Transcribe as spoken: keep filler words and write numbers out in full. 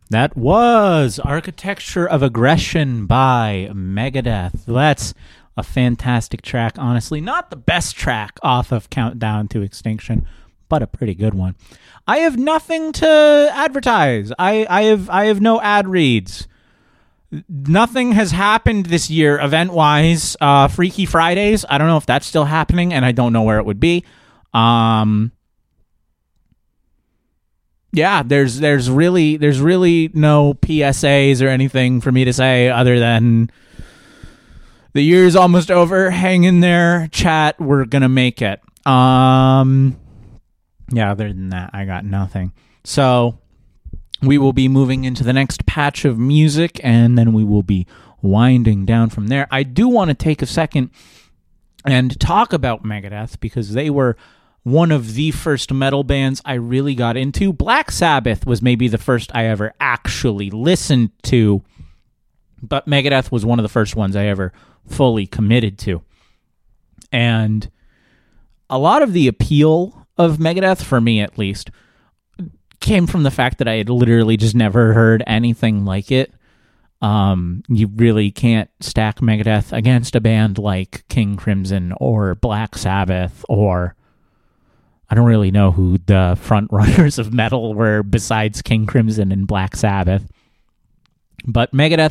That was Architecture of Aggression by Megadeth. That's a fantastic track, honestly. Not the best track off of Countdown to Extinction, but a pretty good one. I have nothing to advertise. I, I have I have no ad reads. Nothing has happened this year event-wise. Uh, Freaky Fridays, I don't know if that's still happening, and I don't know where it would be. Um... Yeah, there's there's really there's really no P S As or anything for me to say other than the year's almost over. Hang in there, chat. We're gonna make it. Um, yeah. Other than that, I got nothing. So we will be moving into the next patch of music, and then we will be winding down from there. I do want to take a second and talk about Megadeth because they were one of the first metal bands I really got into. Black Sabbath was maybe the first I ever actually listened to, but Megadeth was one of the first ones I ever fully committed to. And a lot of the appeal of Megadeth, for me at least, came from the fact that I had literally just never heard anything like it. Um, you really can't stack Megadeth against a band like King Crimson or Black Sabbath, or I don't really know who the front runners of metal were besides King Crimson and Black Sabbath. But Megadeth